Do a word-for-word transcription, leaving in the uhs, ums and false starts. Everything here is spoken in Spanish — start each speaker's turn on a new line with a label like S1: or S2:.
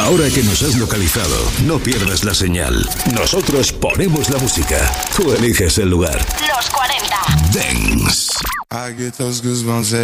S1: Ahora que nos has localizado, no pierdas la señal. Nosotros ponemos la música. Tú eliges el lugar.
S2: Los cuarenta.
S1: Dance.
S3: I get those goosebumps